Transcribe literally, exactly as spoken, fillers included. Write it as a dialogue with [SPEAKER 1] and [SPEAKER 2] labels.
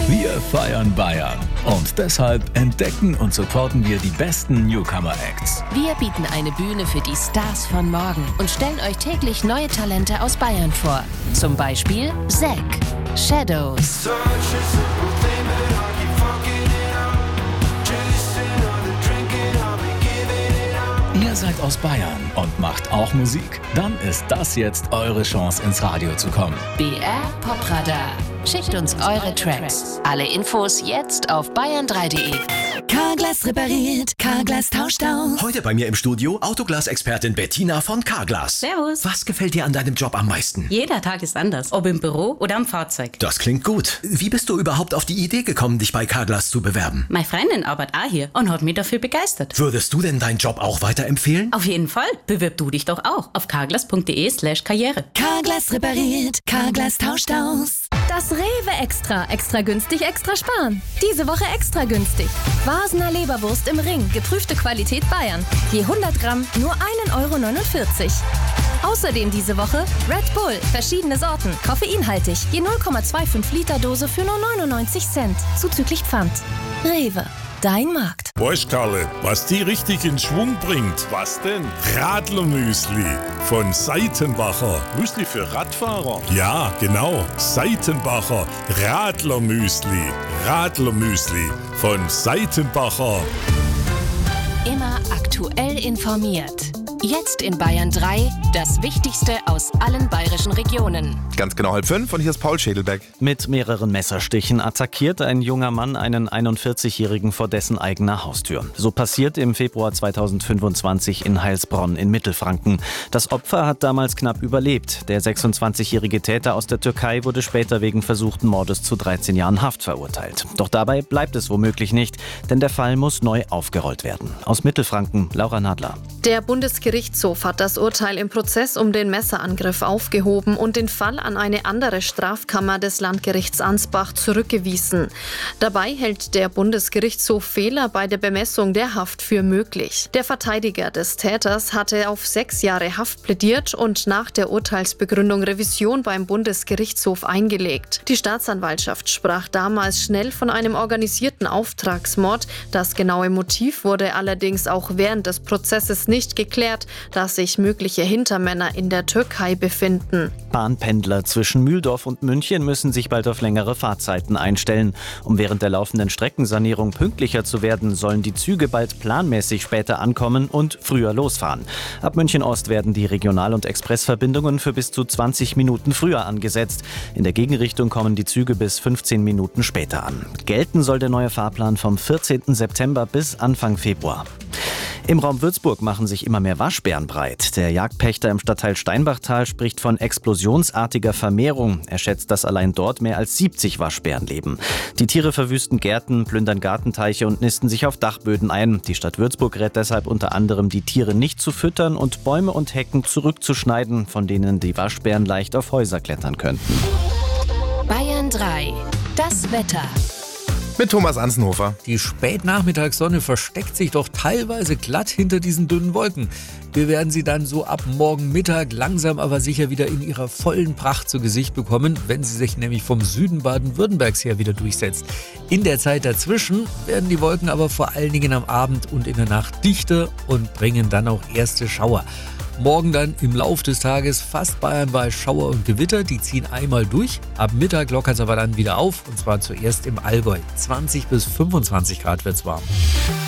[SPEAKER 1] Wir feiern Bayern und deshalb entdecken und supporten wir die besten Newcomer-Acts.
[SPEAKER 2] Wir bieten eine Bühne für die Stars von morgen und stellen euch täglich neue Talente aus Bayern vor. Zum Beispiel Zack, Shadows.
[SPEAKER 1] Ihr seid aus Bayern und macht auch Musik? Dann ist das jetzt eure Chance, ins Radio zu kommen.
[SPEAKER 2] B R Popradar. Schickt uns eure Tracks. Alle Infos jetzt auf bayern drei punkt de.
[SPEAKER 3] Carglass repariert, Carglass tauscht aus.
[SPEAKER 4] Heute bei mir im Studio Autoglas-Expertin Bettina von Carglass.
[SPEAKER 5] Servus.
[SPEAKER 4] Was gefällt dir an deinem Job am meisten?
[SPEAKER 5] Jeder Tag ist anders, ob im Büro oder am Fahrzeug.
[SPEAKER 4] Das klingt gut. Wie bist du überhaupt auf die Idee gekommen, dich bei Carglass zu bewerben?
[SPEAKER 5] Meine Freundin arbeitet auch hier und hat mich dafür begeistert.
[SPEAKER 4] Würdest du denn deinen Job auch weiterempfehlen?
[SPEAKER 5] Auf jeden Fall. Bewirb du dich doch auch auf carglass punkt de slash karriere.
[SPEAKER 3] Carglass repariert, Carglass tauscht aus.
[SPEAKER 6] Das Rewe Extra. Extra günstig, extra sparen. Diese Woche extra günstig. Vasener Leberwurst im Ring. Geprüfte Qualität Bayern. Je hundert Gramm nur ein Euro neunundvierzig. Außerdem diese Woche Red Bull. Verschiedene Sorten. Koffeinhaltig. Je null Komma fünfundzwanzig Liter Dose für nur neunundneunzig Cent. Zuzüglich Pfand. Rewe. Dein Markt.
[SPEAKER 7] Weißt Karle, was die richtig in Schwung bringt? Was denn? Radlermüsli von Seitenbacher. Müsli für Radfahrer? Ja, genau. Seitenbacher Radlermüsli. Radlermüsli von Seitenbacher.
[SPEAKER 2] Immer aktuell informiert. Jetzt in Bayern drei, das Wichtigste aus allen bayerischen Regionen.
[SPEAKER 8] Ganz genau halb fünf und hier ist Paul Schädelberg.
[SPEAKER 9] Mit mehreren Messerstichen attackiert ein junger Mann einen einundvierzigjährigen vor dessen eigener Haustür. So passiert im Februar zweitausendfünfundzwanzig in Heilsbronn in Mittelfranken. Das Opfer hat damals knapp überlebt. Der sechsundzwanzigjährige Täter aus der Türkei wurde später wegen versuchten Mordes zu dreizehn Jahren Haft verurteilt. Doch dabei bleibt es womöglich nicht, denn der Fall muss neu aufgerollt werden. Aus Mittelfranken, Laura Nadler.
[SPEAKER 10] Der Bundesgerichtshof hat das Urteil im Prozess um den Messerangriff aufgehoben und den Fall an eine andere Strafkammer des Landgerichts Ansbach zurückgewiesen. Dabei hält der Bundesgerichtshof Fehler bei der Bemessung der Haft für möglich. Der Verteidiger des Täters hatte auf sechs Jahre Haft plädiert und nach der Urteilsbegründung Revision beim Bundesgerichtshof eingelegt. Die Staatsanwaltschaft sprach damals schnell von einem organisierten Auftragsmord. Das genaue Motiv wurde allerdings auch während des Prozesses nicht geklärt, da sich mögliche Hintermänner in der Türkei befinden.
[SPEAKER 9] Bahnpendler zwischen Mühldorf und München müssen sich bald auf längere Fahrzeiten einstellen. Um während der laufenden Streckensanierung pünktlicher zu werden, sollen die Züge bald planmäßig später ankommen und früher losfahren. Ab München Ost werden die Regional- und Expressverbindungen für bis zu zwanzig Minuten früher angesetzt. In der Gegenrichtung kommen die Züge bis fünfzehn Minuten später an. Gelten soll der neue Fahrplan vom vierzehnten September bis Anfang Februar. Im Raum Würzburg machen sich immer mehr Waschbären breit. Der Jagdpächter im Stadtteil Steinbachtal spricht von explosionsartiger Vermehrung. Er schätzt, dass allein dort mehr als siebzig Waschbären leben. Die Tiere verwüsten Gärten, plündern Gartenteiche und nisten sich auf Dachböden ein. Die Stadt Würzburg rät deshalb unter anderem, die Tiere nicht zu füttern und Bäume und Hecken zurückzuschneiden, von denen die Waschbären leicht auf Häuser klettern könnten.
[SPEAKER 2] Bayern drei. Das Wetter.
[SPEAKER 8] Mit Thomas Anzenhofer.
[SPEAKER 11] Die Spätnachmittagssonne versteckt sich doch teilweise glatt hinter diesen dünnen Wolken. Wir werden sie dann so ab morgen Mittag langsam aber sicher wieder in ihrer vollen Pracht zu Gesicht bekommen, wenn sie sich nämlich vom Süden Baden-Württembergs her wieder durchsetzt. In der Zeit dazwischen werden die Wolken aber vor allen Dingen am Abend und in der Nacht dichter und bringen dann auch erste Schauer. Morgen dann im Lauf des Tages fast bayernweit Schauer und Gewitter, die ziehen einmal durch. Ab Mittag lockert es aber dann wieder auf und zwar zuerst im Allgäu. zwanzig bis fünfundzwanzig Grad wird's warm.